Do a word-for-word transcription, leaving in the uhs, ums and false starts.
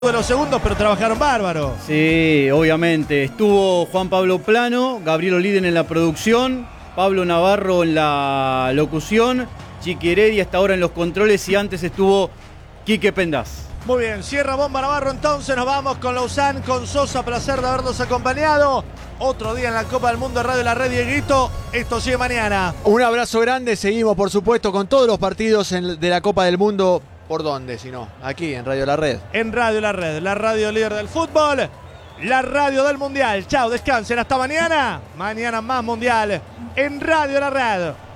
de los segundos, pero trabajaron bárbaro. Sí, obviamente. Estuvo Juan Pablo Plano, Gabriel Oliden en la producción, Pablo Navarro en la locución, Chiqui Heredia hasta ahora en los controles y antes estuvo Quique Pendaz. Muy bien, cierra Bomba Navarro, entonces nos vamos con Lausanne, con Sosa, placer de habernos acompañado. Otro día en la Copa del Mundo, Radio La Red, Dieguito. Esto sigue mañana. Un abrazo grande, seguimos por supuesto con todos los partidos en, de la Copa del Mundo. ¿Por dónde? Si no, aquí en Radio La Red. En Radio La Red, la radio líder del fútbol, la radio del Mundial. Chao, descansen, hasta mañana. Mañana más Mundial en Radio La Red.